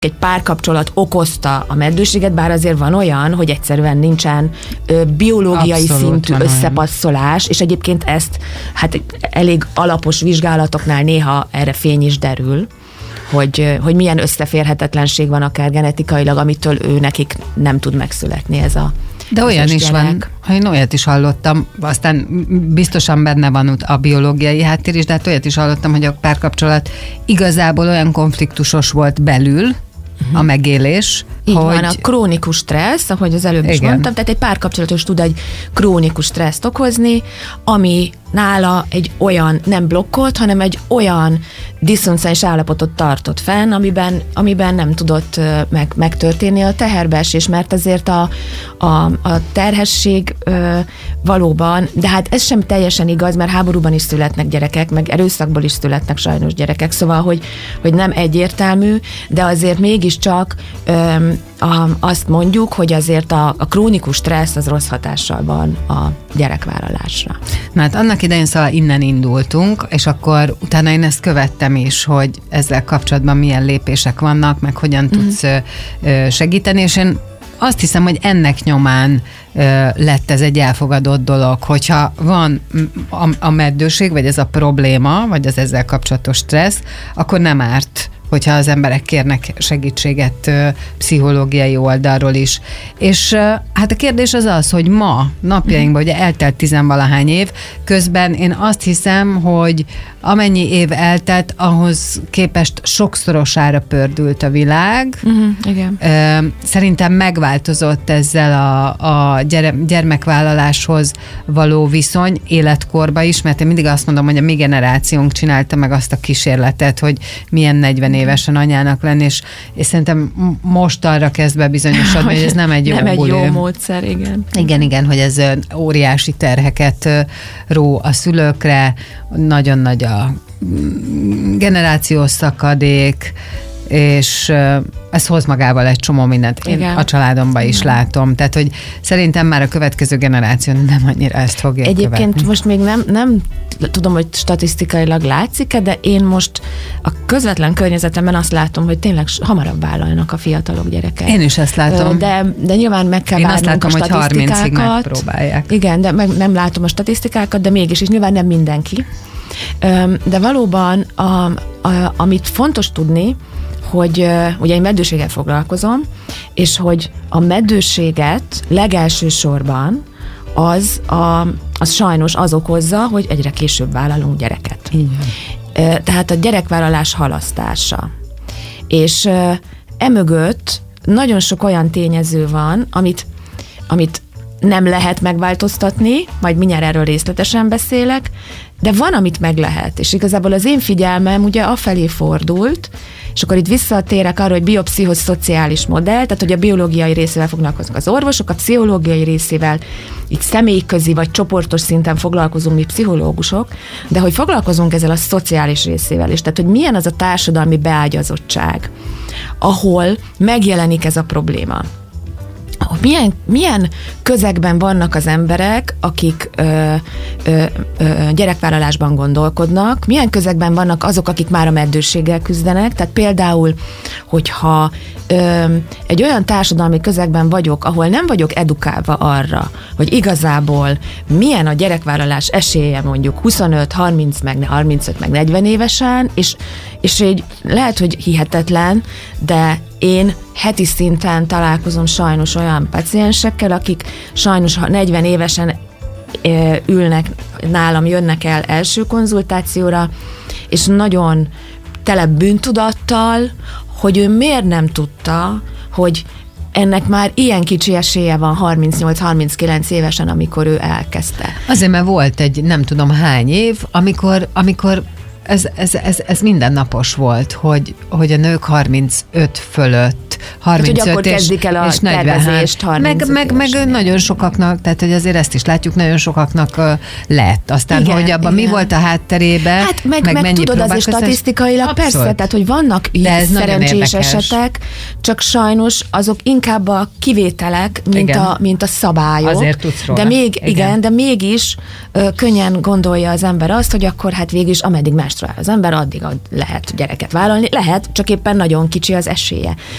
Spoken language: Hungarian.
egy párkapcsolat okozta a meddőséget, bár azért van olyan, hogy egyszerűen nincsen biológiai Abszolút szintű összepasszolás, és egyébként ezt hát elég alapos vizsgálatoknál néha erre fény is derül, hogy milyen összeférhetetlenség van akár genetikailag, amitől ő nekik nem tud megszületni ez a De olyan is gyerek. Van, én olyat is hallottam, aztán biztosan benne van a biológiai háttér is, de hát olyat is hallottam, hogy a párkapcsolat igazából olyan konfliktusos volt belül, a megélés. Így van, a krónikus stressz, ahogy az előbb is mondtam, tehát egy párkapcsolatos tud egy krónikus stresszt okozni, ami nála egy olyan, nem blokkolt, hanem egy olyan diszfunkcionális állapotot tartott fenn, amiben nem tudott megtörténni a teherbeesés, mert azért a terhesség valóban, de hát ez sem teljesen igaz, mert háborúban is születnek gyerekek, meg erőszakból is születnek sajnos gyerekek, szóval, hogy nem egyértelmű, de azért mégiscsak azt mondjuk, hogy azért a krónikus stressz az rossz hatással van a gyerekvállalásra. Na hát annak idején szóval innen indultunk, és akkor utána én ezt követtem is, hogy ezzel kapcsolatban milyen lépések vannak, meg hogyan tudsz segíteni, és én azt hiszem, hogy ennek nyomán lett ez egy elfogadott dolog, hogyha van a meddőség, vagy ez a probléma, vagy az ezzel kapcsolatos stressz, akkor nem árt, hogyha az emberek kérnek segítséget pszichológiai oldalról is. És hát a kérdés az, hogy ma, napjainkban, ugye eltelt 10-valahány év, közben én azt hiszem, hogy amennyi év eltelt, ahhoz képest sokszorosára pördült a világ. Igen. Szerintem megváltozott ezzel a gyermekvállaláshoz való viszony életkorba is, mert én mindig azt mondom, hogy a mi generációnk csinálta meg azt a kísérletet, hogy milyen 40 évesen anyának lenni, és szerintem most arra kezd be bizonyosodni, hogy ez nem egy jó módszer, igen. Igen, hogy ez óriási terheket ró a szülőkre, nagyon nagy a generációs szakadék, és ez hoz magával egy csomó mindent. Én a családomban is látom. Tehát, hogy szerintem már a következő generáció nem annyira ezt fogja Egyébként követni. Most még nem tudom, hogy statisztikailag látszik-e, de én most a közvetlen környezetemben azt látom, hogy tényleg hamarabb vállalnak a fiatalok gyerekek. Én is ezt látom. De nyilván meg kell várnunk a statisztikákat. Én azt látom, hogy 30-ig megpróbálják. Igen, de nem látom a statisztikákat, de mégis, és nyilván nem mindenki. De valóban, amit fontos tudni, hogy ugye én meddőséggel foglalkozom, és hogy a meddőséget legelső sorban az sajnos az okozza, hogy egyre később vállalunk gyereket. Igen. Tehát a gyerekvállalás halasztása. És emögött nagyon sok olyan tényező van, amit nem lehet megváltoztatni, majd mindjárt erről részletesen beszélek, de van, amit meg lehet, és igazából az én figyelmem ugye afelé fordult, és akkor itt visszatérek arra, hogy biopszichoszociális modell, tehát hogy a biológiai részével foglalkoznak az orvosok, a pszichológiai részével így személyközi vagy csoportos szinten foglalkozunk mi pszichológusok, de hogy foglalkozunk ezzel a szociális részével is, tehát hogy milyen az a társadalmi beágyazottság, ahol megjelenik ez a probléma. Milyen közegben vannak az emberek, akik gyerekvállalásban gondolkodnak, milyen közegben vannak azok, akik már a meddőséggel küzdenek, tehát például, hogyha egy olyan társadalmi közegben vagyok, ahol nem vagyok edukálva arra, hogy igazából milyen a gyerekvállalás esélye mondjuk 25, 30, meg 35, meg 40 évesen, és így lehet, hogy hihetetlen, de én heti szinten találkozom sajnos olyan paciensekkel, akik sajnos 40 évesen ülnek nálam, jönnek el első konzultációra, és nagyon tele bűntudattal, hogy ő miért nem tudta, hogy ennek már ilyen kicsi esélye van 38-39 évesen, amikor ő elkezdte. Azért, mert volt egy nem tudom hány év, amikor ez mindennapos volt, hogy a nők 35 fölött 35 hogy akkor kezdik el a tervezést 35 meg nagyon sokaknak, tehát hogy azért ezt is látjuk, nagyon sokaknak lett. Aztán, igen, hogy abban mi volt a hátterébe, hát meg tudod, azért statisztikailag persze, tehát hogy vannak szerencsés esetek, csak sajnos azok inkább a kivételek, mint a szabályok. Azért tudsz róla. De mégis könnyen gondolja az ember azt, hogy akkor hát végig is ameddig menstruál az ember, addig lehet gyereket vállalni. Lehet, csak éppen nagyon kicsi az esélye.